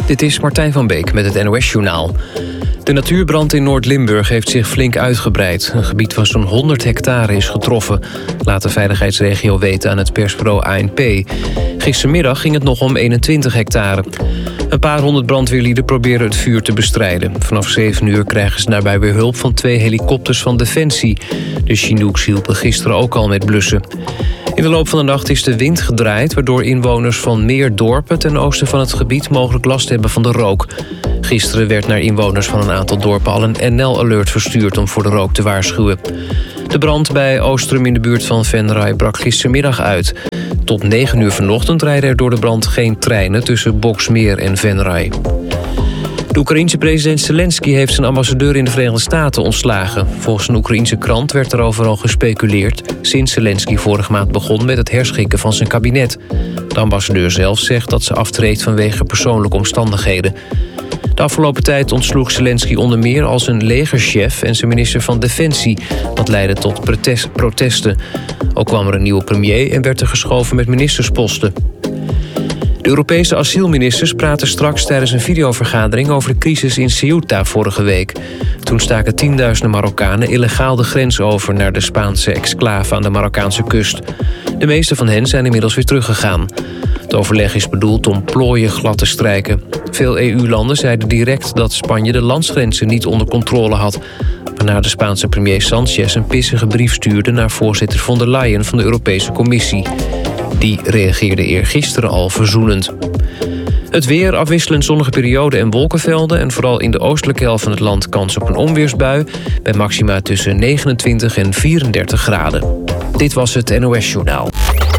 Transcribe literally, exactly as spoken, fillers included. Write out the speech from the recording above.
Dit is Martijn van Beek met het N O S-journaal. De natuurbrand in Noord-Limburg heeft zich flink uitgebreid. Een gebied van zo'n honderd hectare is getroffen, laat de veiligheidsregio weten aan het persbureau A N P. Gistermiddag ging het nog om eenentwintig hectare. Een paar honderd brandweerlieden proberen het vuur te bestrijden. Vanaf zeven uur krijgen ze daarbij weer hulp van twee helikopters van Defensie. De Chinooks hielpen gisteren ook al met blussen. In de loop van de nacht is de wind gedraaid, waardoor inwoners van meer dorpen ten oosten van het gebied mogelijk last hebben van de rook. Gisteren werd naar inwoners van een aantal dorpen al een N L-alert verstuurd om voor de rook te waarschuwen. De brand bij Oostrum in de buurt van Venray brak gistermiddag uit. Tot negen uur vanochtend rijden er door de brand geen treinen tussen Boxmeer en Venray. De Oekraïense president Zelensky heeft zijn ambassadeur in de Verenigde Staten ontslagen. Volgens een Oekraïense krant werd er overal gespeculeerd sinds Zelensky vorige maand begon met het herschikken van zijn kabinet. De ambassadeur zelf zegt dat ze aftreedt vanwege persoonlijke omstandigheden. De afgelopen tijd ontsloeg Zelensky onder meer als een legerchef en zijn minister van Defensie. Dat leidde tot protest, protesten. Ook kwam er een nieuwe premier en werd er geschoven met ministersposten. De Europese asielministers praten straks tijdens een videovergadering over de crisis in Ceuta vorige week. Toen staken tienduizenden Marokkanen illegaal de grens over naar de Spaanse exclave aan de Marokkaanse kust. De meeste van hen zijn inmiddels weer teruggegaan. Het overleg is bedoeld om plooien glad te strijken. Veel E U-landen zeiden direct dat Spanje de landsgrenzen niet onder controle had, waarna de Spaanse premier Sanchez een pissige brief stuurde naar voorzitter von der Leyen van de Europese Commissie. Die reageerde eergisteren al verzoenend. Het weer, afwisselend zonnige periode en wolkenvelden, en vooral in de oostelijke helft van het land kans op een onweersbui, bij maxima tussen negenentwintig en vierendertig graden. Dit was het N O S-journaal.